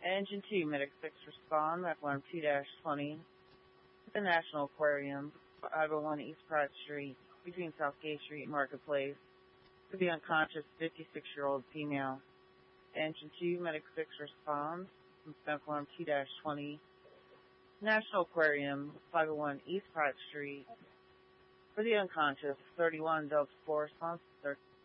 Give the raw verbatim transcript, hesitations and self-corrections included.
Engine two, Medic six respond, Map Alarm two twenty, at the National Aquarium, five oh one East Pratt Street, between South Gay Street and Marketplace, to the unconscious fifty-six-year-old female. Engine two, Medic six responds, Map Alarm two twenty, National Aquarium, five oh one East Pratt Street, for the unconscious, thirty-one Delta four response,